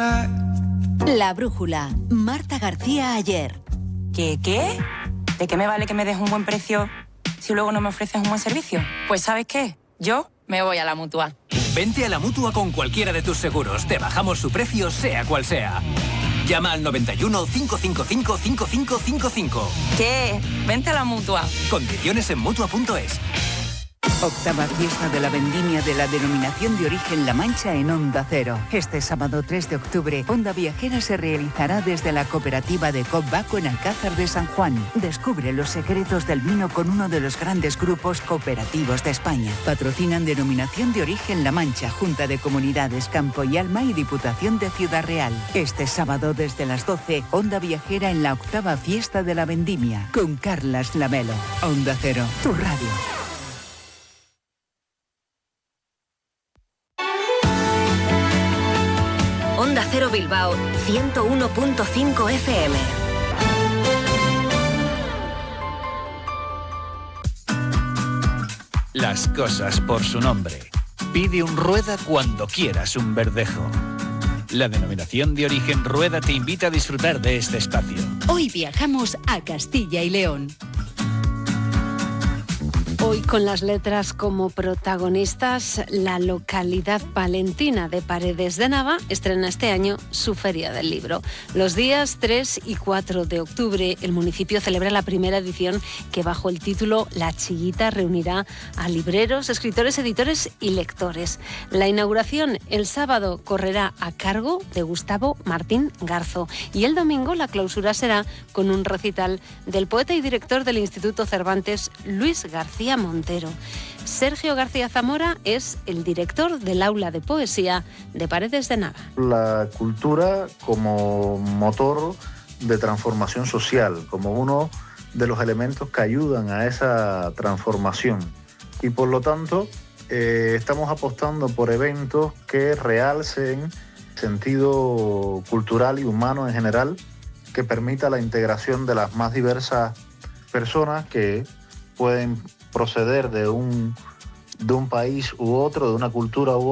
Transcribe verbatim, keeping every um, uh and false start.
La Brújula, Marta García Ayer. ¿Qué qué? ¿De qué me vale que me des un buen precio si luego no me ofreces un buen servicio? Pues ¿sabes qué? Yo me voy a la Mutua. Vente a la Mutua con cualquiera de tus seguros. Te bajamos su precio, sea cual sea. Llama al noventa y uno, cinco cinco cinco, cinco cinco cinco cinco. ¿Qué? Vente a la Mutua. Condiciones en Mutua punto es. Octava fiesta de la vendimia de la denominación de origen La Mancha en Onda Cero. Este sábado tres de octubre, Onda Viajera se realizará desde la cooperativa de Cop Baco en Alcázar de San Juan. Descubre los secretos del vino con uno de los grandes grupos cooperativos de España. Patrocinan denominación de origen La Mancha, Junta de Comunidades Campo y Alma y Diputación de Ciudad Real. Este sábado desde las doce, Onda Viajera en la octava fiesta de la vendimia con Carlas Lamelo. Onda Cero, tu radio. Onda Cero Bilbao, ciento uno punto cinco F M. Las cosas por su nombre. Pide un Rueda cuando quieras un Verdejo. La denominación de origen Rueda te invita a disfrutar de este espacio. Hoy viajamos a Castilla y León. Hoy con las letras como protagonistas, la localidad palentina de Paredes de Nava estrena este año su Feria del Libro. Los días tres y cuatro de octubre el municipio celebra la primera edición que bajo el título La Chillita reunirá a libreros, escritores, editores y lectores. La inauguración el sábado correrá a cargo de Gustavo Martín Garzo y el domingo la clausura será con un recital del poeta y director del Instituto Cervantes, Luis García Montero. Sergio García Zamora es el director del aula de poesía de Paredes de Nava. La cultura como motor de transformación social, como uno de los elementos que ayudan a esa transformación. Y por lo tanto, eh, estamos apostando por eventos que realcen sentido cultural y humano en general, que permita la integración de las más diversas personas que pueden proceder de un, de un país u otro, de una cultura u otra.